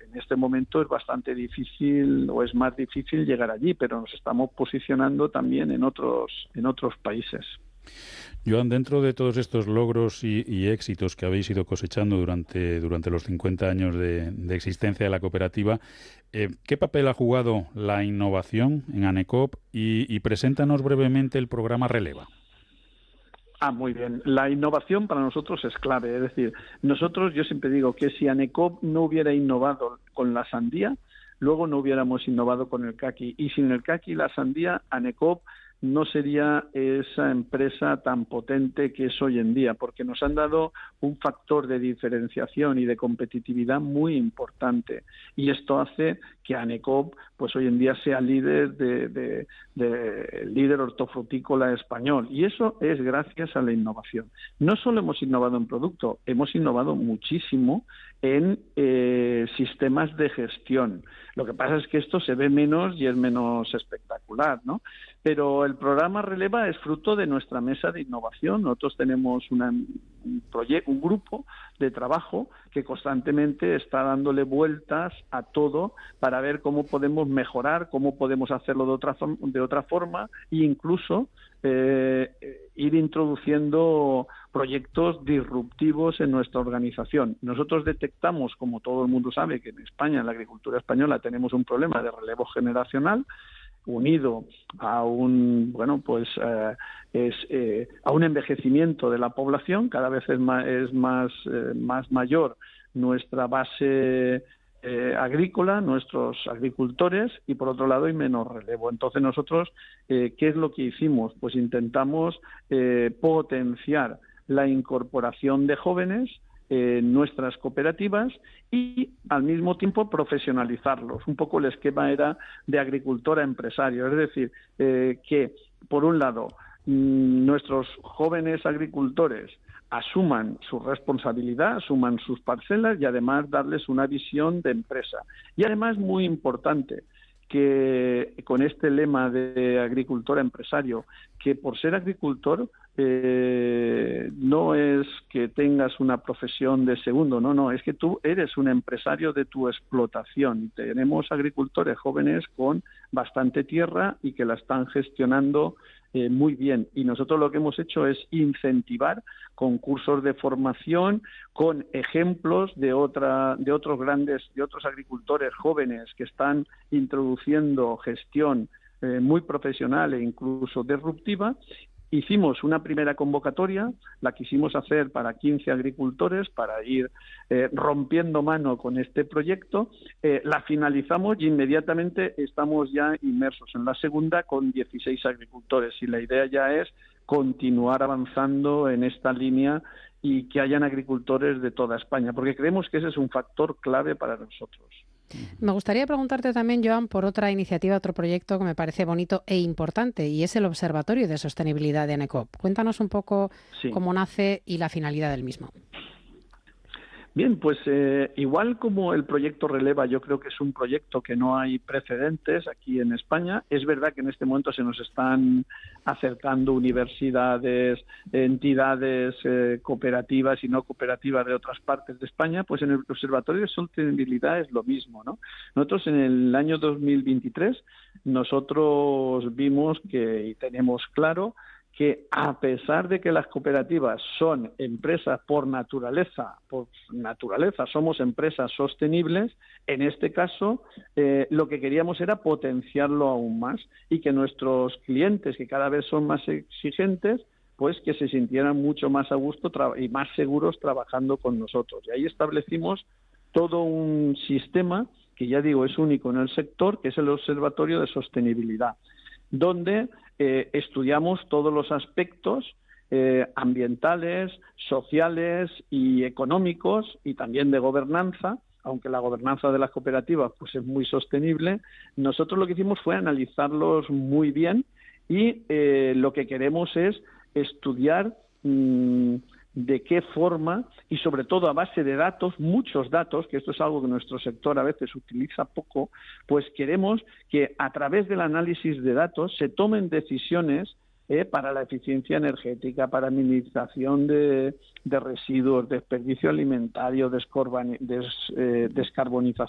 en este momento es bastante difícil o es más difícil llegar allí, pero nos estamos posicionando también en otros países. Joan, dentro de todos estos logros y éxitos que habéis ido cosechando durante los 50 años de existencia de la cooperativa, ¿qué papel ha jugado la innovación en ANECOP? Y preséntanos brevemente el programa Releva. Muy bien. La innovación para nosotros es clave. Es decir, yo siempre digo que si ANECOP no hubiera innovado con la sandía, luego no hubiéramos innovado con el caqui. Y sin el caqui y la sandía, ANECOP no sería esa empresa tan potente que es hoy en día, porque nos han dado un factor de diferenciación y de competitividad muy importante. Y esto hace que ANECOP, pues hoy en día sea líder líder hortofrutícola español. Y eso es gracias a la innovación. No solo hemos innovado en producto, hemos innovado muchísimo en sistemas de gestión. Lo que pasa es que esto se ve menos y es menos espectacular, ¿no? Pero el programa Releva es fruto de nuestra mesa de innovación. Nosotros tenemos un grupo de trabajo que constantemente está dándole vueltas a todo para ver cómo podemos mejorar, cómo podemos hacerlo de otra forma e incluso ir introduciendo proyectos disruptivos en nuestra organización. Nosotros detectamos, como todo el mundo sabe, que en España, en la agricultura española, tenemos un problema de relevo generacional unido a a un envejecimiento de la población. Cada vez es más mayor nuestra base agrícola, nuestros agricultores, y por otro lado hay menos relevo. Entonces nosotros, ¿qué es lo que hicimos? Pues intentamos potenciar la incorporación de jóvenes en nuestras cooperativas y al mismo tiempo profesionalizarlos. Un poco el esquema era de agricultor a empresario, es decir, que por un lado nuestros jóvenes agricultores asuman su responsabilidad, asuman sus parcelas y además darles una visión de empresa. Y además, muy importante, que con este lema de agricultor a empresario, que por ser agricultor no es que tengas una profesión de segundo, no, es que tú eres un empresario de tu explotación. Tenemos agricultores jóvenes con bastante tierra y que la están gestionando muy bien, y nosotros lo que hemos hecho es incentivar con cursos de formación, con ejemplos de otros agricultores jóvenes que están introduciendo gestión muy profesional e incluso disruptiva. Hicimos una primera convocatoria, la quisimos hacer para 15 agricultores para ir rompiendo mano con este proyecto. La finalizamos y inmediatamente estamos ya inmersos en la segunda con 16 agricultores, y la idea ya es continuar avanzando en esta línea y que hayan agricultores de toda España, porque creemos que ese es un factor clave para nosotros. Me gustaría preguntarte también, Joan, por otra iniciativa, otro proyecto que me parece bonito e importante, y es el Observatorio de Sostenibilidad de ANECOP. Cuéntanos un poco cómo nace y la finalidad del mismo. Bien, pues igual como el proyecto Releva, yo creo que es un proyecto que no hay precedentes aquí en España. Es verdad que en este momento se nos están acercando universidades, entidades cooperativas y no cooperativas de otras partes de España. Pues en el Observatorio de Sostenibilidad es lo mismo, ¿no? Nosotros en el año 2023 nosotros vimos y tenemos claro que a pesar de que las cooperativas son empresas por naturaleza somos empresas sostenibles, en este caso lo que queríamos era potenciarlo aún más y que nuestros clientes, que cada vez son más exigentes, pues que se sintieran mucho más a gusto y más seguros trabajando con nosotros. Y ahí establecimos todo un sistema que, ya digo, es único en el sector, que es el Observatorio de Sostenibilidad, donde estudiamos todos los aspectos ambientales, sociales y económicos, y también de gobernanza. Aunque la gobernanza de las cooperativas pues es muy sostenible, nosotros lo que hicimos fue analizarlos muy bien y lo que queremos es estudiar de qué forma, y sobre todo a base de datos, muchos datos, que esto es algo que nuestro sector a veces utiliza poco, pues queremos que a través del análisis de datos se tomen decisiones para la eficiencia energética, para minimización de residuos, desperdicio alimentario, descarbonización